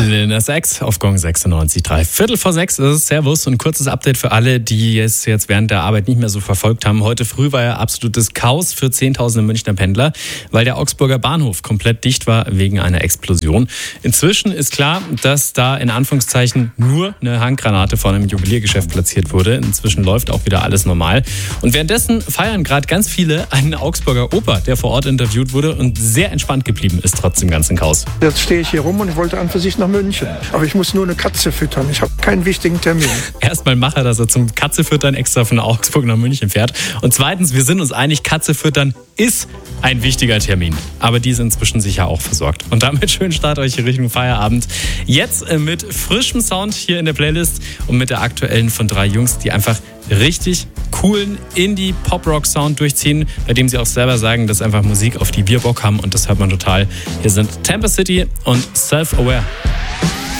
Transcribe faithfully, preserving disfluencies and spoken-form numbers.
Lil Nas X auf Gong sechsundneunzig Komma drei. Viertel vor sechs ist es. Servus und kurzes Update für alle, die es jetzt während der Arbeit nicht mehr so verfolgt haben. Heute früh war ja absolutes Chaos für zehntausende Münchner Pendler, weil der Augsburger Bahnhof komplett dicht war wegen einer Explosion. Inzwischen ist klar, dass da in Anführungszeichen nur eine Handgranate vor einem Juweliergeschäft platziert wurde. Inzwischen läuft auch wieder alles normal. Und währenddessen feiern gerade ganz viele einen Augsburger Opa, der vor Ort interviewt wurde und sehr entspannt geblieben ist trotz dem ganzen Chaos. Jetzt stehe ich hier rum und ich wollte an für sich nach München. Aber ich muss nur eine Katze füttern. Ich habe keinen wichtigen Termin. Erstmal macht er, dass er zum Katzefüttern extra von Augsburg nach München fährt. Und zweitens, wir sind uns einig, Katzefüttern ist ein wichtiger Termin. Aber die sind inzwischen sicher auch versorgt. Und damit schönen Start euch hier Richtung Feierabend. Jetzt mit frischem Sound hier in der Playlist und mit der aktuellen von drei Jungs, die einfach richtig coolen Indie-Pop-Rock-Sound durchziehen, bei dem sie auch selber sagen, dass einfach Musik, auf die wir Bock haben, und das hört man total. Hier sind Tampa City und Self-Aware.